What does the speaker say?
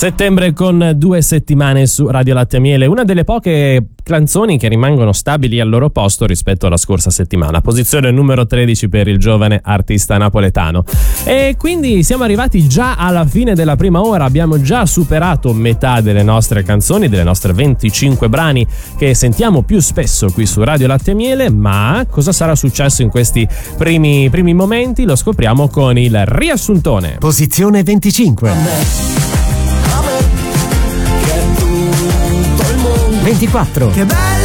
Settembre con 2 settimane su Radio Latte e Miele, una delle poche canzoni che rimangono stabili al loro posto rispetto alla scorsa settimana. Posizione numero 13 per il giovane artista napoletano. E quindi siamo arrivati già alla fine della prima ora, abbiamo già superato metà delle nostre canzoni, delle nostre 25 brani che sentiamo più spesso qui su Radio Latte e Miele, ma cosa sarà successo in questi primi momenti? Lo scopriamo con il riassuntone. Posizione 25. 24.